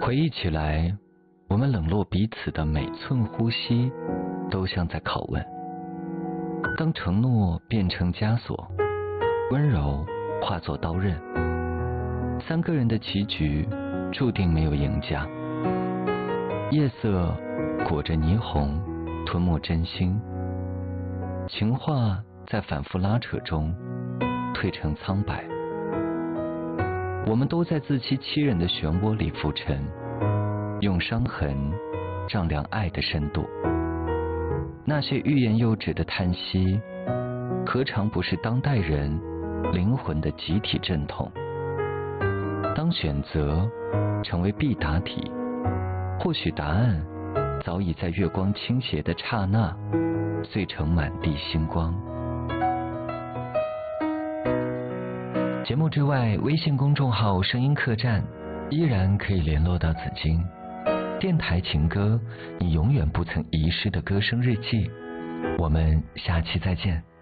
回忆起来，我们冷落彼此的每寸呼吸都像在拷问。当承诺变成枷锁，温柔化作刀刃，三个人的棋局注定没有赢家。夜色裹着霓虹，吞没真心，情话在反复拉扯中褪成苍白。我们都在自欺欺人的漩涡里浮沉，用伤痕丈量爱的深度。那些欲言又止的叹息，何尝不是当代人灵魂的集体阵痛？当选择成为必答题，或许答案早已在月光倾斜的刹那碎成满地星光。节目之外，微信公众号声音客栈依然可以联络到紫金。电台情歌，你永远不曾遗失的歌声日记。我们下期再见。